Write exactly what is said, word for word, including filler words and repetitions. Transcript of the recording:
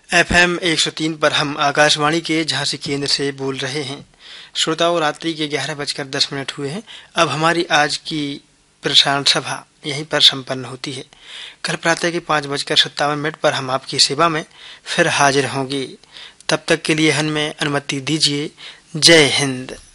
F M एक सौ तीन पर हम आकाशवाणी के झांसी केंद्र से बोल रहे हैं। श्रोताओं, रात्रि के ग्यारह बजकर दस मिनट हुए हैं। अब हमारी आज की प्रसारण सभा यहीं पर संपन्न होती है। कल प्रातः के पाँच बजकर सत्तावन मिनट पर हम आपकी सेवा में फिर हाजिर होंगे। तब तक के लिए हमें अनुमति दीजिए। जय हिंद।